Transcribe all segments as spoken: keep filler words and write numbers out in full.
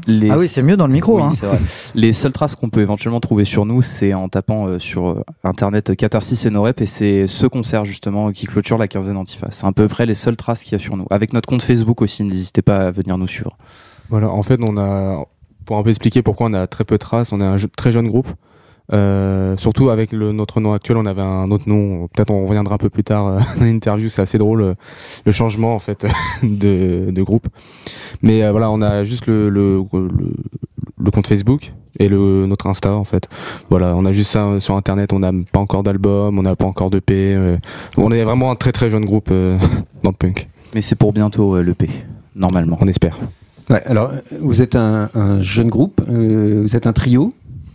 Les... Ah oui, c'est mieux dans le micro. Oui, hein. c'est vrai. Les seules traces qu'on peut éventuellement trouver sur nous, c'est en tapant euh, sur euh, internet Catharsis et Norep, et c'est ce concert justement qui clôture la quinzaine Antifa. C'est à peu près les seules traces qu'il y a sur nous. Avec notre compte Facebook aussi, n'hésitez pas à venir nous suivre. Voilà, en fait, on a, pour un peu expliquer pourquoi on a très peu de traces, on est un je- très jeune groupe. Euh, surtout avec le, notre nom actuel, on avait un autre nom. Peut-être on reviendra un peu plus tard euh, dans l'interview. C'est assez drôle euh, le changement en fait de, de groupe. Mais euh, voilà, on a juste le, le, le, le compte Facebook et le, notre Insta en fait. Voilà, on a juste ça sur Internet. On n'a pas encore d'album, on n'a pas encore d'E P. Euh, on est vraiment un très très jeune groupe euh, dans le punk. Mais c'est pour bientôt euh, l'E P, normalement. On espère. Ouais, alors, vous êtes un, un jeune groupe, euh, vous êtes un trio.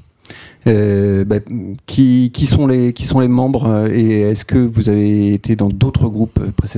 Euh, bah, qui, qui, sont les, qui sont les membres euh, et est-ce que vous avez été dans d'autres groupes euh, précédemment ?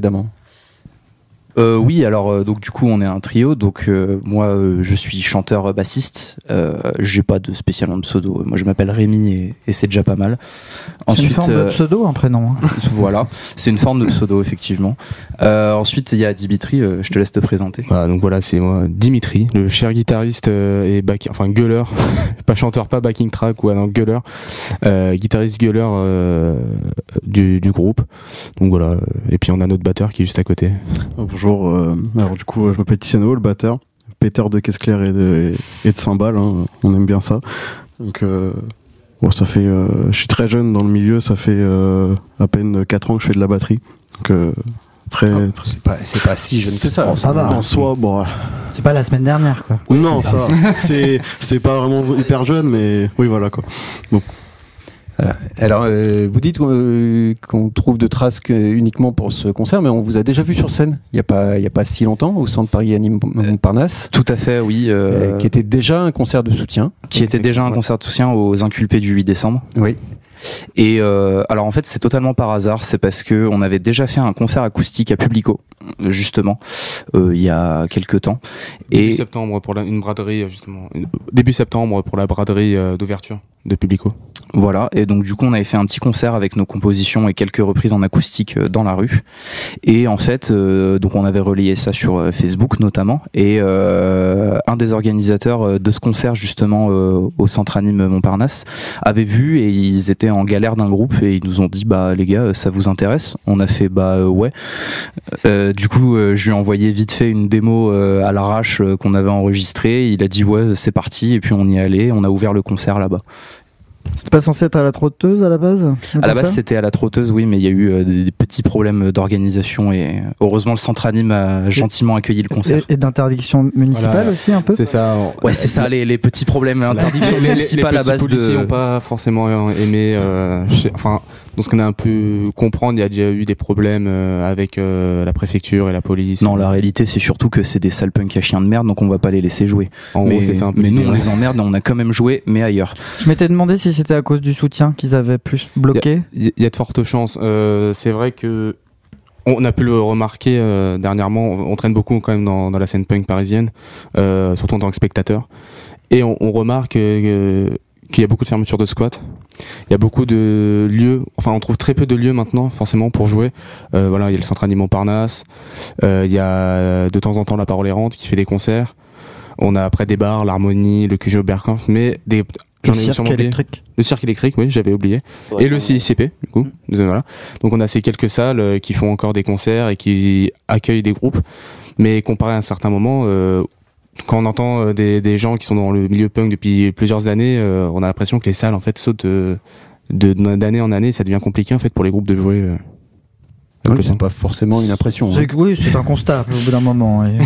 Euh, oui, alors euh, donc du coup on est un trio. Donc euh, moi euh, je suis chanteur euh, bassiste. Euh, j'ai pas de spécial nom de pseudo. Moi je m'appelle Rémi et, et c'est déjà pas mal. C'est une forme euh, de pseudo, un prénom. Hein. Voilà, c'est une forme de pseudo effectivement. Euh, ensuite il y a Dimitri. Euh, je te laisse te présenter. Ah, donc voilà, c'est moi, Dimitri, le cher guitariste euh, et back, enfin gueuleur, pas chanteur, pas backing track ou ouais, non gueuleur, euh, guitariste gueuleur euh, du, du groupe. Donc voilà. Et puis on a notre batteur qui est juste à côté. Bonjour, euh, alors du coup je m'appelle Tiziano, le batteur, péteur de caisse claire et de, et de cymbales, hein, on aime bien ça. Donc euh, bon, ça fait, euh, je suis très jeune dans le milieu, ça fait euh, à peine quatre ans que je fais de la batterie. Donc euh, très, oh, très... C'est pas, c'est pas si jeune que ça. Bon, ça va. En soi, bon. C'est pas la semaine dernière, quoi. Non, ça, c'est, c'est pas vraiment hyper jeune, mais oui, voilà quoi. Bon. Voilà. Alors, euh, vous dites euh, qu'on trouve de traces que, uniquement pour ce concert, mais on vous a déjà vu sur scène il n'y a pas, il y a pas si longtemps au Centre Paris Anime Montparnasse. Tout à fait, oui. Euh, euh, qui était déjà un concert de soutien. Qui était déjà un concert de soutien aux inculpés du huit décembre. Oui. Et euh, alors en fait c'est totalement par hasard, c'est parce que on avait déjà fait un concert acoustique à Publico justement euh, il y a quelques temps. Début et septembre pour la, une braderie justement. Début septembre pour la braderie euh, d'ouverture de Publico. Voilà, et donc du coup on avait fait un petit concert avec nos compositions et quelques reprises en acoustique euh, dans la rue. Et en fait, euh, donc on avait relayé ça sur euh, Facebook notamment. Et euh, un des organisateurs euh, de ce concert justement euh, au Centre Anime Montparnasse avait vu et ils étaient en galère d'un groupe et ils nous ont dit bah les gars ça vous intéresse ? On a fait bah euh, ouais. Euh, du coup euh, je lui ai envoyé vite fait une démo euh, à l'arrache euh, qu'on avait enregistrée. Il a dit ouais c'est parti et puis on y est allé. On a ouvert le concert là-bas. C'était pas censé être à la trotteuse à la base ? À la base c'était à la trotteuse oui, mais il y a eu euh, des, des petits problèmes d'organisation et heureusement le Centre Anime a gentiment accueilli le concert. Et, et d'interdiction municipale Voilà, aussi un peu ? C'est ça. Ouais, ouais c'est ça les, les petits problèmes d'interdiction municipale à base de... Les policiers n'ont pas forcément aimé, euh, chez, enfin, dans ce qu'on a un peu comprendre, il y a déjà eu des problèmes euh, avec euh, la préfecture et la police. Non, la réalité c'est surtout que c'est des sales punks à chiens de merde, donc on va pas les laisser jouer. En mais gros, c'est ça un peu mais nous l'idée, on ouais. les emmerde, on a quand même joué, mais ailleurs. Je m'étais demandé si c'était à cause du soutien qu'ils avaient plus bloqué. Il y, y a de fortes chances. Euh, c'est vrai que on a pu le remarquer euh, dernièrement. On, on traîne beaucoup quand même dans, dans la scène punk parisienne, euh, surtout en tant que spectateur. Et on, on remarque euh, qu'il y a beaucoup de fermetures de squats. Il y a beaucoup de lieux, enfin on trouve très peu de lieux maintenant forcément pour jouer. Euh, voilà, il y a le Centre Anime Montparnasse, euh, il y a de temps en temps La Parole Errante qui fait des concerts. On a après des bars, l'Harmonie, le Q G Oberkampf, mais des Le cirque électrique. Le cirque électrique, oui, j'avais oublié. Ouais, et le C I C P, du coup. Mmh. Voilà. Donc on a ces quelques salles euh, qui font encore des concerts et qui accueillent des groupes. Mais comparé à un certain moment, euh, quand on entend euh, des, des gens qui sont dans le milieu punk depuis plusieurs années, euh, on a l'impression que les salles en fait sautent de, de, d'année en année. Ça devient compliqué en fait pour les groupes de jouer. Euh, oui, c'est pas forcément une impression. C'est, hein. Oui, c'est un constat au bout d'un moment. Et,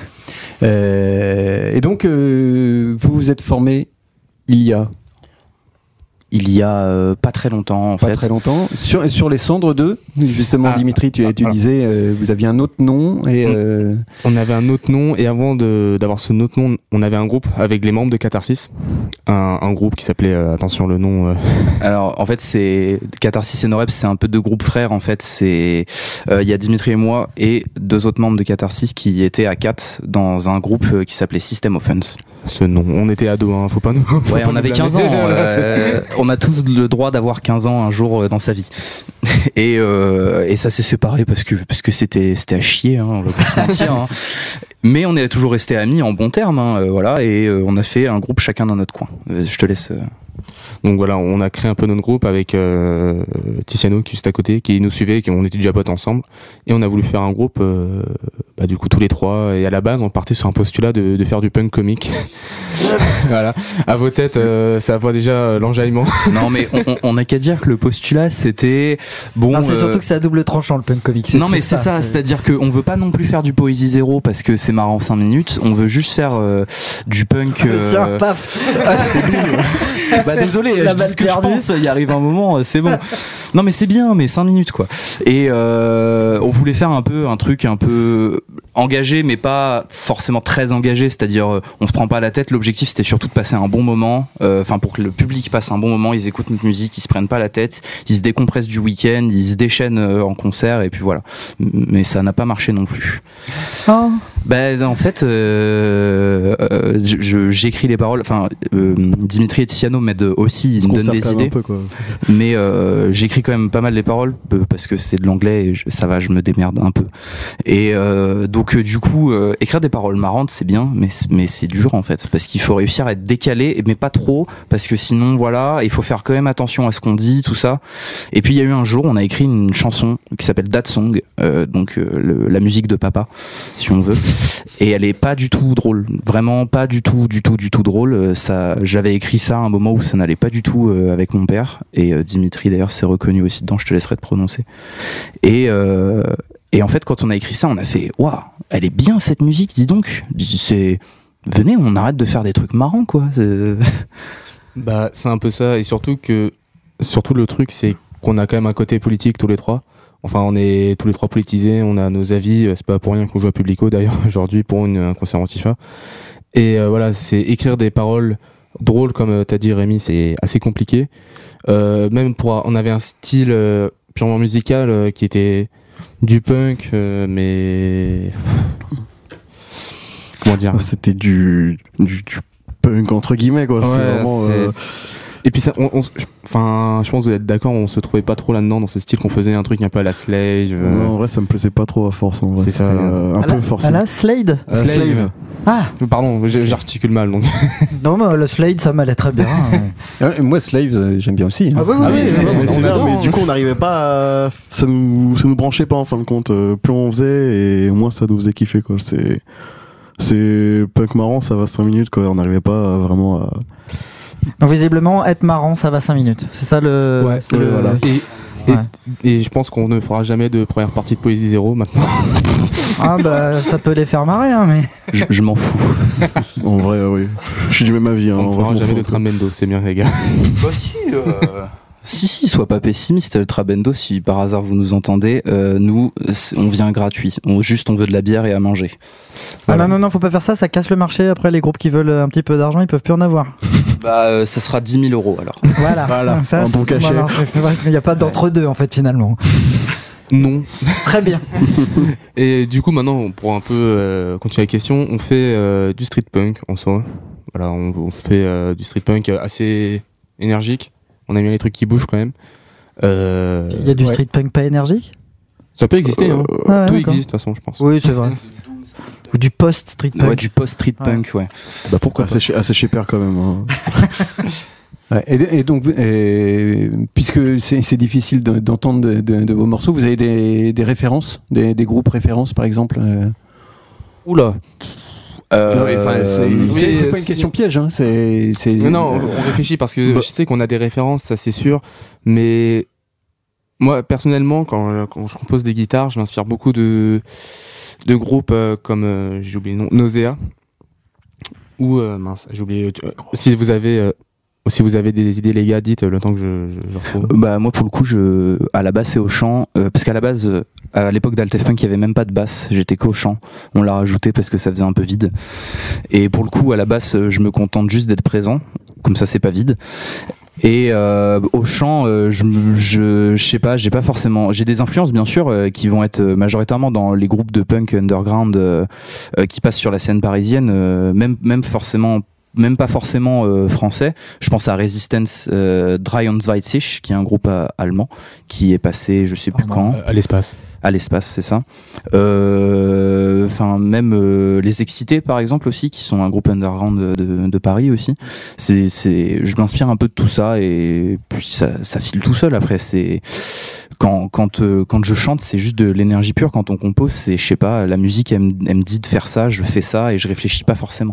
euh, et donc, euh, vous vous êtes formé il y a Il y a euh, pas très longtemps en pas fait. Pas très longtemps. Sur, sur les cendres de, justement, ah, Dimitri, tu, tu ah, disais, euh, vous aviez un autre nom. Et, on, euh... on avait un autre nom, et avant de, d'avoir ce autre nom, on avait un groupe avec les membres de Catharsis. Un, un groupe qui s'appelait, euh, attention le nom. Euh... Alors en fait, c'est Catharsis et Norep, c'est un peu deux groupes frères en fait. C'est il euh, y a Dimitri et moi et deux autres membres de Catharsis qui étaient à quatre dans un groupe qui s'appelait System of Uns. Ce nom, on était ados, hein, faut pas nous. Faut Ouais, pas on nous avait blâmer. quinze ans. euh, on a tous le droit d'avoir quinze ans un jour euh, dans sa vie. Et, euh, et ça s'est séparé parce que parce que c'était c'était à chier, hein, on va pas se mentir. Hein. Mais on est toujours restés amis en bons termes, hein, euh, voilà. Et euh, on a fait un groupe chacun dans notre coin. Euh, je te laisse. Euh... Donc voilà, on a créé un peu notre groupe avec euh, Tiziano qui est juste à côté, qui nous suivait, qui on était déjà potes ensemble, et on a voulu faire un groupe, euh, bah, du coup tous les trois. Et à la base, on partait sur un postulat de, de faire du punk comique. Voilà, à vos têtes, euh, ça voit déjà euh, l'enjaillement. Non, mais on, on, on a qu'à dire que le postulat c'était bon. Non, c'est euh, surtout que c'est à double tranchant le punk comique. Non, plus mais c'est ça, c'est- c'est-à-dire qu'on veut pas non plus faire du poésie zéro parce que c'est marrant cinq minutes. On veut juste faire euh, du punk. euh, Tiens, paf. Bah désolé, La je dis balle ce que je perdue. pense, il arrive un moment, euh, c'est bon. Non mais c'est bien, mais cinq minutes quoi. Et euh, on voulait faire un peu un truc un peu engagé, mais pas forcément très engagé, c'est-à-dire euh, on se prend pas la tête. L'objectif c'était surtout de passer un bon moment, enfin pour que le public passe un bon moment, ils écoutent notre musique, ils se prennent pas la tête, ils se décompressent du week-end, ils se déchaînent euh, en concert et puis voilà. Mais ça n'a pas marché non plus. Oh. Ben en fait, euh, euh, je- je- j'écris les paroles. Enfin, euh, Dimitri et Tiziano m'aident aussi, ils me donnent des idées. Un peu, quoi. Mais euh, j'écris quand même pas mal les paroles euh, parce que c'est de l'anglais et je- ça va, je me démerde un peu. Et euh, donc euh, du coup, euh, écrire des paroles marrantes c'est bien, mais c- mais c'est dur en fait parce qu'il faut réussir à être décalé, mais pas trop parce que sinon voilà, il faut faire quand même attention à ce qu'on dit, tout ça. Et puis il y a eu un jour, on a écrit une chanson qui s'appelle Dad Song, euh, donc euh, le- la musique de papa, si on veut. Et elle est pas du tout drôle, vraiment pas du tout, du tout, du tout drôle. Euh, Ça, j'avais écrit ça à un moment où ça n'allait pas du tout euh, avec mon père. Et euh, Dimitri d'ailleurs s'est reconnu aussi dedans. Je te laisserai te prononcer. Et euh, et en fait, quand on a écrit ça, on a fait waouh, elle est bien cette musique, dis donc. C'est venez, on arrête de faire des trucs marrants quoi. C'est- Bah c'est un peu ça, et surtout que surtout le truc c'est qu'on a quand même un côté politique tous les trois. Enfin, on est tous les trois politisés, on a nos avis, c'est pas pour rien qu'on joue à Publico d'ailleurs aujourd'hui pour une, un concert Antifa. Et euh, voilà, c'est écrire des paroles drôles comme euh, t'as dit Rémi, c'est assez compliqué. Euh, même pour, on avait un style euh, purement musical euh, qui était du punk, euh, mais comment dire. Ah, c'était du, du, du punk entre guillemets, quoi. c'est Ouais, vraiment. c'est- euh, Et puis ça, on, on- enfin, je pense que vous êtes d'accord, on se trouvait pas trop là-dedans dans ce style qu'on faisait un truc un peu à la Slave. euh, non, en vrai, ça me plaisait pas trop à force. En vrai, C'est ça. c'était, euh, un Ah peu là, forcé. ah là, Slade. Euh, Slave. Slave. Ah, Pardon, j'ai- j'articule mal donc. non, mais le Slade, ça m'allait très bien. Ah, et moi, Slave, euh, j'aime bien aussi. hein. Ah oui, oui, Ah oui, oui, oui, oui, oui. Mais, c'est on bien, adore, mais hein. du coup, on n'arrivait pas à... Ça nous, ça nous branchait pas en fin de compte. Euh, Plus on faisait, et moins ça nous faisait kiffer, quoi. C'est. C'est punk marrant, ça va cinq minutes, quoi. On n'arrivait pas à vraiment à. Donc visiblement, être marrant, ça va cinq minutes. C'est ça le. Ouais, c'est ouais, le- voilà. Et, et, Ouais. et je pense qu'on ne fera jamais de première partie de Poésie Zéro maintenant. Ah bah ça peut les faire marrer, hein, mais. je, je m'en fous. En vrai, euh, oui. Je suis du même avis. Hein. On En ne vrai, fera je m'en jamais fous de un peu. Tramendo, c'est bien les gars. Bah si. euh, Si, si, sois pas pessimiste, le Trabendo, si par hasard vous nous entendez, euh, nous, c'est- on vient gratuit. On, juste, on veut de la bière et à manger. Ah non, non, non, faut pas faire ça, ça casse le marché. Après, les groupes qui veulent un petit peu d'argent, ils peuvent plus en avoir. Bah, euh, ça sera dix mille euros alors. Voilà, Voilà, ça, un c'est- bon cachet. voilà, c'est vrai qu'il n'y a pas d'entre-deux en fait, finalement. Non. Très bien. Et du coup, maintenant, pour un peu euh, continuer la question, on fait euh, du street punk en soi. Voilà, on, on fait euh, du street punk assez énergique. On aime bien les trucs qui bougent quand même. Euh, Il y a du ouais. street punk pas énergique. Ça peut exister, hein. Ah ouais, Tout d'accord. existe de toute façon, je pense. Oui, c'est vrai. Ou du post-street punk. Ouais, du post-street Ouais. punk, ouais. Bah pourquoi assez, chez- assez chez Père quand même. hein. Ouais, et, et donc, et, puisque c'est c'est difficile de- d'entendre de, de- de vos morceaux, vous avez des, des références, des, des groupes références par exemple euh Oula. Non, mais, enfin, c'est oui, c'est- c'est pas c'est- une question piège, hein, c'est. c'est- Non, non, on, on réfléchit parce que Bah- je sais qu'on a des références, ça c'est sûr. Mais moi, personnellement, quand, quand je compose des guitares, je m'inspire beaucoup de, de groupes euh, comme, euh, j'ai oublié le nom, Nausea. Ou, euh, mince, j'ai oublié. euh, si vous avez. euh, si vous avez des idées, les gars, dites euh, le temps que je, je, je retrouve. Bah, moi, pour le coup, je, à la basse et au chant, euh, parce qu'à la base, euh, à l'époque d'Altef Punk, il n'y avait même pas de basse, j'étais qu'au chant. On l'a rajouté parce que ça faisait un peu vide. Et pour le coup, à la basse, euh, je me contente juste d'être présent, comme ça, c'est pas vide. Et euh, au chant, euh, je, me- je, je sais pas, j'ai pas forcément, j'ai des influences bien sûr euh, qui vont être euh, majoritairement dans les groupes de punk underground euh, euh, qui passent sur la scène parisienne, euh, même même forcément même pas forcément euh, français. Je pense à Resistance euh, dreiundzwanzig, qui est un groupe euh, allemand qui est passé, je sais plus oh, quand, à l'espace. À l'espace, c'est ça. Enfin, euh, même euh, les Excités, par exemple aussi, qui sont un groupe underground de, de, de Paris aussi. C'est, c'est, je m'inspire un peu de tout ça et puis ça, ça file tout seul. Après, c'est quand quand euh, quand je chante, c'est juste de l'énergie pure. Quand on compose, c'est, je sais pas, la musique, elle, elle me dit de faire ça, je fais ça et je réfléchis pas forcément.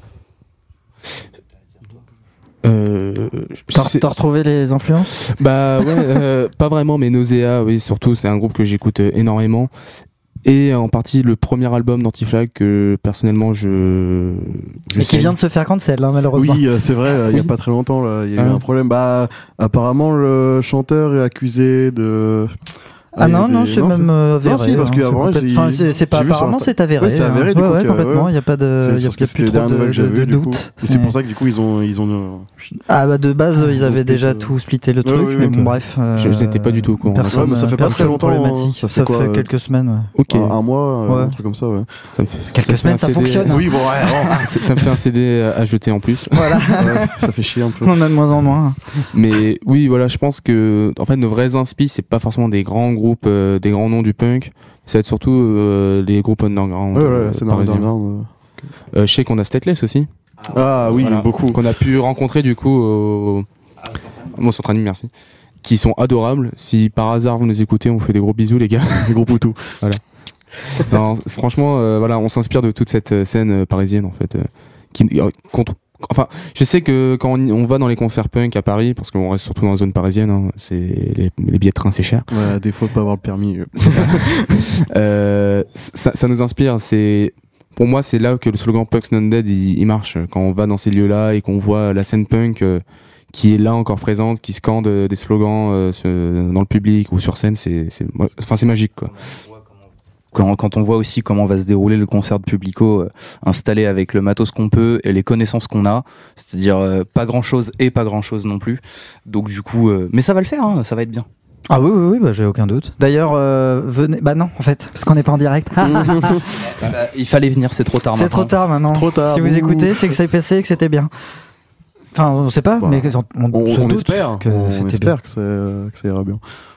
Euh, t'as, t'as retrouvé les influences ? Bah ouais, euh, pas vraiment, mais Nausea, oui, surtout, c'est un groupe que j'écoute énormément. Et en partie le premier album d'Anti-Flag que personnellement je. je Mais qui vient de se faire cancel, hein, malheureusement. Oui, euh, c'est vrai, il oui. y a pas très longtemps, là, il y a ah. eu un problème. Bah, apparemment, le chanteur est accusé de. Ah non, des... non, c'est non, même c'est... avéré. Non, si, parce hein, qu'avant, c'est, complète... enfin, c'est, c'est pas apparemment, c'est avéré. Oui, c'est avéré, hein. du ouais, coup. Ouais, que, complètement, il ouais. n'y a pas de, il y a, y a plus trop de, de, de, de doute. C'est... c'est pour ça que du coup, ils ont, ils ont. Ah bah de base, ils, ils avaient déjà euh... tout splitté le truc, ouais, oui, mais oui, bon, okay. bref. Euh... Je n'étais pas du tout au courant. Personne, ouais, ça fait pas très longtemps. Problématique. Ça fait, quoi, quelques semaines. Ouais. Ok. Un mois, un truc comme ça, ouais. Quelques semaines, ça fonctionne. Oui, bon, ouais. Ça me fait un C D à jeter en plus. Voilà. Ça fait chier un peu. On a de moins en moins. Mais oui, voilà, je pense que en fait, nos vrais inspi, c'est pas forcément des grands groupes, des grands noms du punk. Ça va être surtout euh, les groupes underground. Ouais, ouais, c'est underground. Euh, je sais qu'on a Stateless aussi. Ah oui, voilà. Beaucoup. Qu'on a pu rencontrer du coup au mon centre anime, merci. Qui sont adorables. Si par hasard vous nous écoutez, on vous fait des gros bisous, les gars. Des gros poutous. Voilà. Non, franchement, euh, voilà, on s'inspire de toute cette scène parisienne en fait, euh, qui euh, contre. Enfin, je sais que quand on, on va dans les concerts punk à Paris, parce qu'on reste surtout dans la zone parisienne, hein, c'est les, les billets de train c'est cher. Ouais, des fois pas avoir le permis. C'est ça. euh, ça. Ça nous inspire. C'est pour moi c'est là que le slogan Punks Not Dead il, il marche. Quand on va dans ces lieux-là et qu'on voit la scène punk euh, qui est là encore présente, qui scande euh, des slogans euh, ce, dans le public ou sur scène, c'est, c'est, enfin c'est magique quoi. Quand, quand on voit aussi comment va se dérouler le concert de Publico euh, installé avec le matos qu'on peut et les connaissances qu'on a, c'est-à-dire euh, pas grand-chose et pas grand-chose non plus. Donc du coup, euh, mais ça va le faire, hein, ça va être bien. Ah oui, oui, oui, bah, j'ai aucun doute. D'ailleurs, euh, venez... Bah non, en fait, parce qu'on n'est pas en direct. bah, il fallait venir, c'est trop tard c'est maintenant. C'est trop tard maintenant. Trop tard. Si vous écoutez, c'est que ça est passé et que c'était bien. Enfin, on sait pas, bah, mais on, on, on, se on doute espère, que on c'était espère bien. que, c'est, que ça ira bien.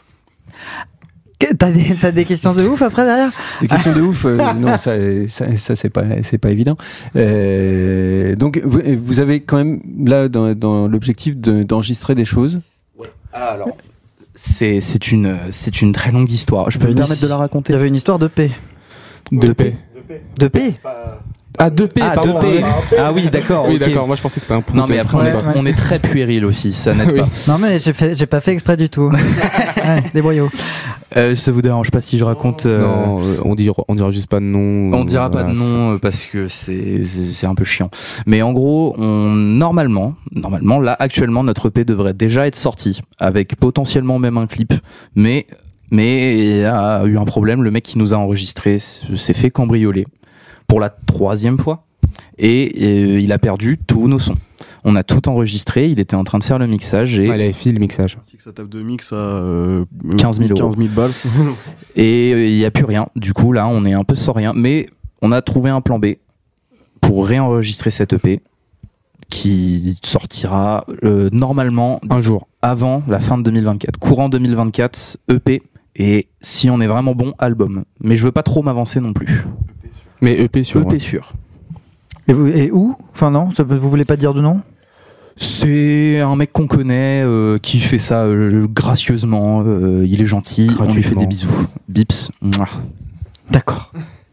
T'as des, t'as des questions de ouf après derrière ? Des questions de ouf, euh, non, ça, ça, ça c'est pas, c'est pas évident. Euh, donc, vous, vous avez quand même là dans, dans l'objectif de, d'enregistrer des choses. Ouais. Ah, alors, c'est, c'est une, c'est une très longue histoire. Je peux me permettre de la raconter. Il y avait une histoire de paix. De, de paix. De paix. Ah, deux P, ah, pardon. deux P. Ah oui, d'accord. Oui, okay. d'accord. Moi, je pensais que c'était un point. Non, mais après, on, ouais, est, ouais. on est très puéril aussi, ça n'aide oui. pas. Non, mais j'ai, fait, j'ai pas fait exprès du tout. Ouais, des boyaux. Euh, ça vous dérange pas si je raconte euh... Non, euh, on dira, on dira juste pas de nom. On dira voilà, pas de nom euh, parce que c'est, c'est, c'est un peu chiant. Mais en gros, on, normalement, normalement, là, actuellement, notre E P devrait déjà être sorti avec potentiellement même un clip. Mais, mais il y a eu un problème. Le mec qui nous a enregistré s'est fait cambrioler pour la troisième fois. Et, et il a perdu tous nos sons. On a tout enregistré, il était en train de faire le mixage et... Ouais, il avait fait le mixage. Ainsi que sa table de mix à euh, quinze mille euros. quinze mille balles. Et il euh, n'y a plus rien. Du coup, là, on est un peu sans rien. Mais on a trouvé un plan B pour réenregistrer cette E P qui sortira euh, normalement un jour avant la fin de deux mille vingt-quatre. Courant deux mille vingt-quatre, E P. Et si on est vraiment bon, album. Mais je veux pas trop m'avancer non plus. Mais E P sûr. E P ouais. sûr. Et, vous, et où ? Enfin non, ça, vous voulez pas dire de nom ? C'est un mec qu'on connaît euh, qui fait ça euh, gracieusement. Euh, il est gentil. On lui fait des bisous. Bips. Mouah. D'accord.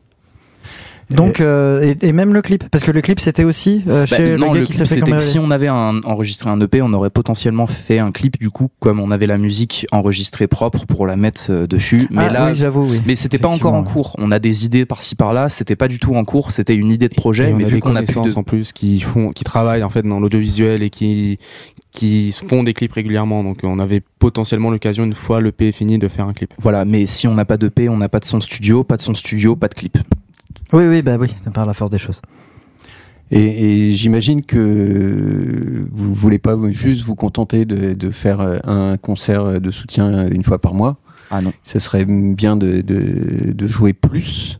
Donc euh, et, et même le clip, parce que le clip c'était aussi euh, bah, chez non, le gars le qui clip, s'est fait c'était que si on avait un, enregistré un E P, on aurait potentiellement fait un clip du coup, comme on avait la musique enregistrée propre pour la mettre euh, dessus. Mais ah, là, oui, j'avoue, oui. mais c'était pas encore en cours. On a des idées par-ci par-là. C'était pas du tout en cours. C'était une idée de projet, et mais on vu a qu'on a plus de en plus qui font, qui travaillent en fait dans l'audiovisuel et qui qui font des clips régulièrement. Donc on avait potentiellement l'occasion une fois l'E P est fini de faire un clip. Voilà, mais si on n'a pas d'E P, on n'a pas de son studio, pas de son studio, pas de clip. Oui, oui, bah oui, par la force des choses. Et, et j'imagine que vous voulez pas juste vous contenter de, de faire un concert de soutien une fois par mois. Ah non. Ça serait bien de, de, de jouer plus.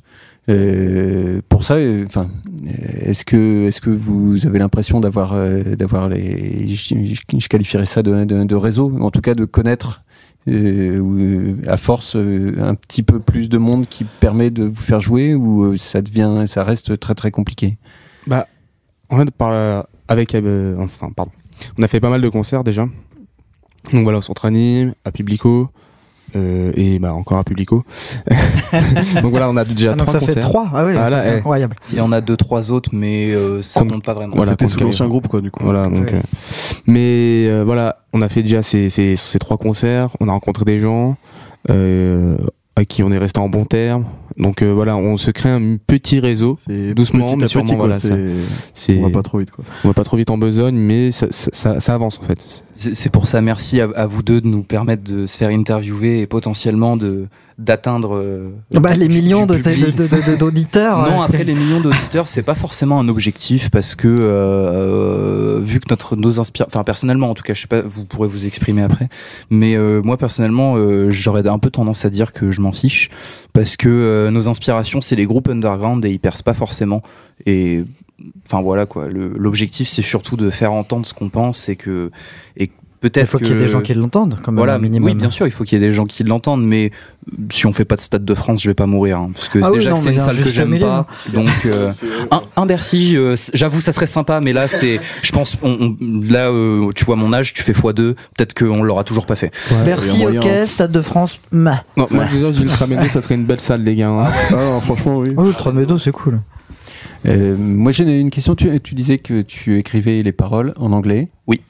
Euh, pour ça, enfin, euh, est-ce que est-ce que vous avez l'impression d'avoir euh, d'avoir les, je, je qualifierais ça de, de, de réseau, en tout cas de connaître euh, à force euh, un petit peu plus de monde qui permet de vous faire jouer, ou euh, ça devient, ça reste très très compliqué? Bah, en fait, par la, avec, euh, enfin, pardon, on a fait pas mal de concerts déjà. Donc voilà, au Centre Anime, à Publico. Euh, et bah encore à Publico. Donc voilà, on a déjà ah, donc trois ça concerts. fait trois. Ah oui, ah, là, c'est eh. incroyable. Il y en a deux, trois autres, mais euh, ça Comme- compte pas vraiment. Voilà, C'était compte sous que- l'ancien groupe, quoi, du coup. Voilà, donc. Ouais. euh, mais euh, voilà, on a fait déjà ces, ces, ces trois concerts. On a rencontré des gens euh, à qui on est resté en bons termes. Donc euh, voilà, on se crée un petit réseau. C'est Doucement, petit mais à sûrement, petit, quoi. voilà, C'est- C'est, On va pas trop vite, quoi. on va pas trop vite en besogne, mais ça, ça, ça, ça avance en fait. C'est c'est pour ça, merci à, à vous deux de nous permettre de se faire interviewer et potentiellement de d'atteindre euh, Bah, les du- millions du de- public. de- de- de- d'auditeurs. Non, ouais. après les millions d'auditeurs, c'est pas forcément un objectif parce que euh, vu que notre nos inspire, enfin personnellement en tout cas, je sais pas, vous pourrez vous exprimer après, mais euh, moi personnellement, euh, j'aurais un peu tendance à dire que je m'en fiche parce que euh, nos inspirations c'est les groupes underground et ils percent pas forcément et enfin voilà quoi. Le- L'objectif c'est surtout de faire entendre ce qu'on pense et que et peut-être Il faut que qu'il y ait des gens qui l'entendent, quand même, voilà, un minimum. oui, bien sûr, il faut qu'il y ait des gens qui l'entendent, mais si on fait pas de Stade de France, je vais pas mourir, hein, parce que Ah oui, déjà non, que c'est mais une un salle que juste j'aime milieu, pas, donc euh, un, un Bercy, euh, c- j'avoue, ça serait sympa, mais là, c'est, je pense, on, on- là, euh, tu vois mon âge, tu fais fois deux, peut-être qu'on l'aura toujours pas fait. Bercy, il y a moyen, ok, hein. Stade de France, meh. Non, moi déjà, j'ai Ultra Médo, ça serait une belle salle, les gars. hein. Ah, non, franchement, oui. Oh, le trois Médo, c'est cool. Euh, moi j'ai une question, tu, tu disais que tu écrivais les paroles en anglais. Oui.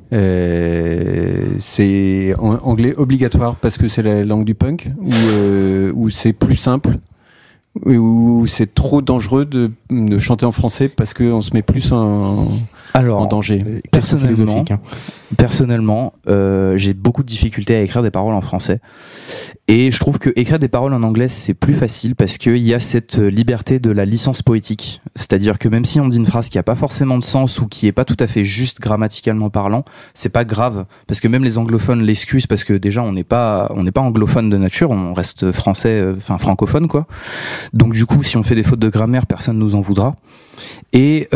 Euh, c'est en anglais obligatoire parce que c'est la langue du punk, ou, euh, ou c'est plus simple, ou, ou c'est trop dangereux de, de chanter en français parce qu'on se met plus en, Alors, en danger? Question personnellement, philosophique, hein. personnellement, euh, j'ai beaucoup de difficultés à écrire des paroles en français. Et je trouve que écrire des paroles en anglais, c'est plus facile parce qu'il y a cette liberté de la licence poétique. C'est-à-dire que même si on dit une phrase qui n'a pas forcément de sens ou qui n'est pas tout à fait juste grammaticalement parlant, c'est pas grave. Parce que même les anglophones l'excusent parce que déjà, on n'est pas, on n'est pas anglophone de nature, on reste français, euh, enfin francophone, quoi. Donc du coup, si on fait des fautes de grammaire, personne nous en voudra. Et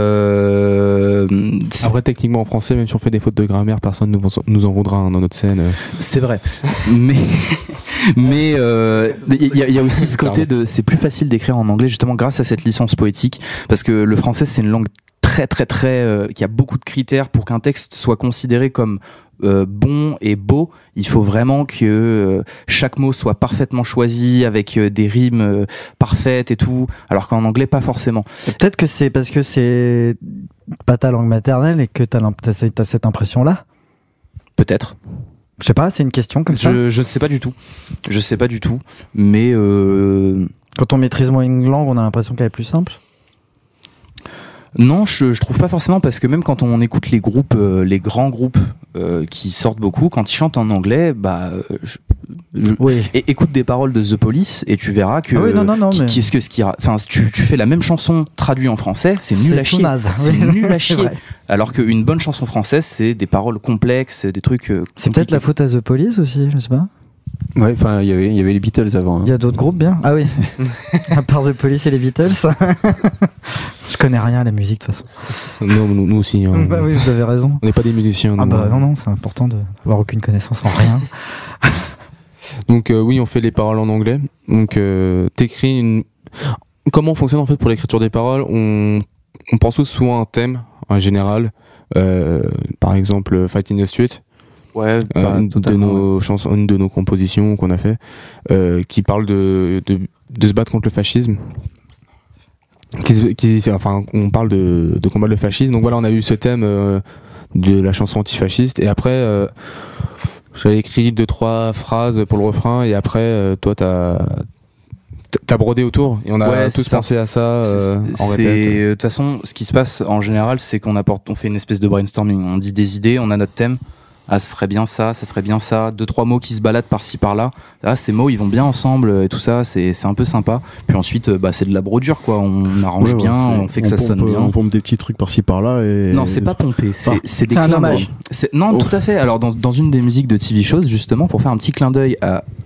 euh, c'est- Après, techniquement en français, même si on fait des fautes de grammaire, personne nous, nous en voudra hein, dans notre scène. euh. c'est vrai, mais mais euh, il y, a- il y a aussi ce côté de c'est plus facile d'écrire en anglais justement grâce à cette licence poétique parce que le français c'est une langue très très très euh, qui a beaucoup de critères pour qu'un texte soit considéré comme euh, bon et beau. Il faut vraiment que euh, chaque mot soit parfaitement choisi avec euh, des rimes euh, parfaites et tout, alors qu'en anglais pas forcément. Peut-être que c'est parce que c'est pas ta langue maternelle et que t'as l'im- t'as cette t'as cette impression-là. Peut-être. Je sais pas, c'est une question comme ça. Je je sais pas du tout. Je sais pas du tout, mais euh, Quand on maîtrise moins une langue, on a l'impression qu'elle est plus simple. non, je, je trouve pas forcément parce que même quand on écoute les groupes, euh, les grands groupes euh, qui sortent beaucoup, quand ils chantent en anglais, bah, euh, je, je- Oui. et écoute des paroles de The Police et tu verras que Ah oui, non, non, non, qui- mais- qu'est-ce que ce qui, ra- enfin, si tu, tu fais la même chanson traduite en français, c'est nul à tout chier. naze. C'est Oui. nul à C'est chier. vrai. Alors qu'une bonne chanson française, c'est des paroles complexes, des trucs. euh, C'est peut-être la faute à The Police aussi, je sais pas. Ouais, enfin, il y avait- il y avait les Beatles avant. hein. Il y a d'autres groupes bien. Ah oui. À part The Police et les Beatles. Je connais rien à la musique de toute façon. Non, nous, nous aussi. hein. Bah oui, vous avez raison. On n'est pas des musiciens. Ah nous, bah hein. non, non, c'est important d'avoir aucune connaissance en rien. Donc euh, oui, on fait les paroles en anglais. Donc euh, t'écris une. Comment on fonctionne en fait pour l'écriture des paroles? On, on pense souvent à un thème, en général. Euh, par exemple, Fight in the Street. Ouais, Euh, bah, une de totalement, nos chansons, une de nos compositions qu'on a fait, euh, qui parle de, de, de se battre contre le fascisme. Qui, se- qui, c'est- enfin, on parle de, de combattre le fascisme. Donc voilà, on a eu ce thème euh, de la chanson antifasciste. Et après, euh, j'avais écrit deux trois phrases pour le refrain. Et après, euh, toi, t'as t'as brodé autour. Et on a Ouais, tous c'est ça. pensé à ça euh, C'est- en c'est- répète. De toute façon, ce qui se passe en général, c'est qu'on apporte, on fait une espèce de brainstorming. On dit des idées, on a notre thème. Ah, ce serait bien ça, ça serait bien ça. Deux, trois mots qui se baladent par-ci, par-là. Ah, ces mots, ils vont bien ensemble et tout ça, c'est c'est un peu sympa. Puis ensuite, euh, bah, c'est de la brodure, quoi. On arrange Ouais, ouais, bien, c'est- on fait que ça pompe, sonne bien. On pompe des petits trucs par-ci par-là. Et... Non, c'est pas pompé, c'est Ah, c'est des c'est un clins hommage. d'œil. C'est- Non, Oh. tout à fait. Alors, dans, dans une des musiques de T V shows, justement, pour faire un petit clin d'œil à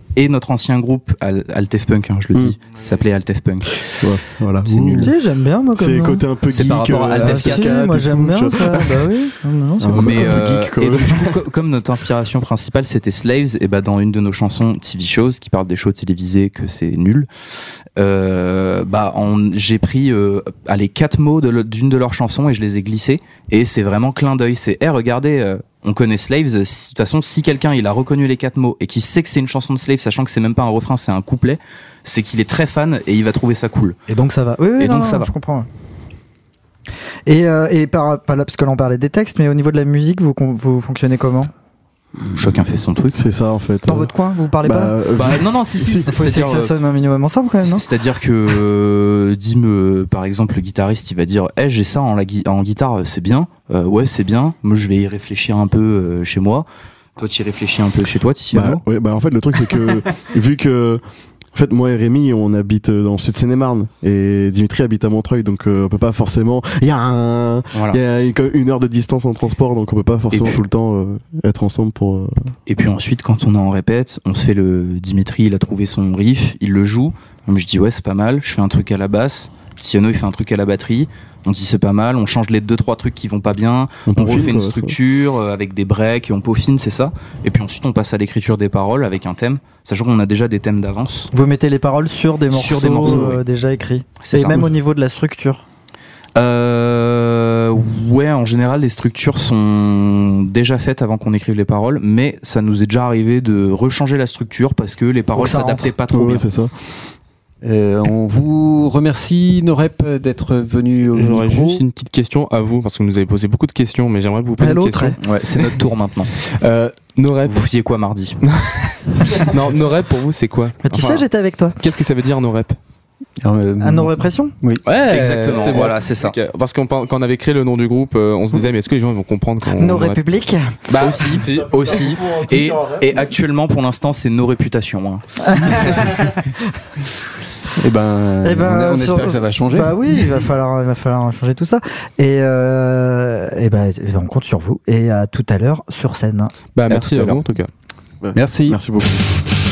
et notre ancien groupe Al- Altef Punk, hein, je le dis, ça s'appelait Altef Punk. Ouais, voilà. C'est Ouh. nul. Tu sais, j'aime bien moi comme C'est nom. côté un peu C'est geek. par rapport à euh, Altef Ah, quatre, si, moi et j'aime tout, bien je- ça. Bah oui. Non, non, c'est Ah, cool. Mais un peu euh, geek, quoi. et donc, du coup, co- comme notre inspiration principale c'était Slaves, et bah dans une de nos chansons T V Shows qui parle des shows télévisés que c'est nul, euh, bah on- j'ai pris euh, allez quatre mots de le- d'une de leurs chansons et je les ai glissés et c'est vraiment clin d'œil. C'est hey, regardez, euh, on connaît Slaves. Si- De toute façon, si quelqu'un il a reconnu les quatre mots et qui sait que c'est une chanson de Slaves, sachant que c'est même pas un refrain, c'est un couplet, c'est qu'il est très fan et il va trouver ça cool. Et donc ça va. Oui, oui, Et non, donc non, ça va. Je comprends. Et, euh, et par, par là, parce que là on parlait des textes, mais au niveau de la musique, vous, con- vous fonctionnez comment? Chacun fait son truc. C'est ça en fait. Dans Euh, votre coin, vous parlez bah, pas? euh, Bah, non, non, si, si, Il faut essayer que ça euh, sonne un minimum ensemble quand même, non? C'est-à-dire que euh, Dim, euh, par exemple, le guitariste, il va dire hey, j'ai ça en, la gui- en guitare, c'est bien. Euh, ouais, c'est bien. Moi, je vais y réfléchir un peu euh, chez moi. Toi, tu y réfléchis un peu chez toi, Tiziano. Bah, ouais, bah en fait le truc c'est que vu que en fait moi et Rémi on habite dans le sud de Seine-et-Marne et Dimitri habite à Montreuil, donc euh, on peut pas forcément, il y a un Voilà. il y a une, une heure de distance en transport, donc on peut pas forcément puis- tout le temps euh, être ensemble pour euh, Et puis ensuite, quand on est en répète, on se fait le Dimitri, il a trouvé son riff, il le joue. Donc, je dis ouais, c'est pas mal. Je fais un truc à la basse. Tiziano, il fait un truc à la batterie. On dit c'est pas mal. On change les deux trois trucs qui vont pas bien. on On peaufine, refait une quoi, ça. structure euh, avec des breaks et on peaufine, c'est ça. Et puis ensuite, on passe à l'écriture des paroles avec un thème. Sachant qu'on a déjà des thèmes d'avance. Vous mettez les paroles sur des morceaux, Sur des morceaux, euh, oui. déjà écrits. C'est Et ça. même au niveau de la structure. Euh, ouais, en général, les structures sont déjà faites avant qu'on écrive les paroles, mais ça nous est déjà arrivé de rechanger la structure parce que les paroles que ça s'adaptaient rentre. pas trop Ouais, bien. c'est ça. Euh, on vous remercie, Norep, d'être venu au J'aurais micro. juste une petite question à vous, parce que vous nous avez posé beaucoup de questions, mais j'aimerais que vous posiez À une l'autre, question. Ouais, c'est notre tour maintenant. Euh, Norep, Vous faisiez quoi mardi? non, Norep pour vous c'est quoi? Mais tu Enfin, sais, j'étais avec toi. qu'est-ce que ça veut dire Norep? Euh, À nos répressions? Ouais, Exactement, c'est bon. voilà, c'est ça. Ok, parce qu'on pen- quand on avait créé le nom du groupe, euh, on se disait mais est-ce que les gens ils vont comprendre quand on Nos Norep républiques? Bah aussi, si. aussi. Et, et actuellement, pour l'instant, c'est nos réputations. hein. Eh ben, Eh ben, on, on sur- espère que ça va changer. Bah oui, il va falloir, il va falloir changer tout ça. Et, euh, et ben, on compte sur vous. Et à tout à l'heure sur scène. Bah À merci tout à à vous l'heure. en tout cas. Merci. Merci beaucoup.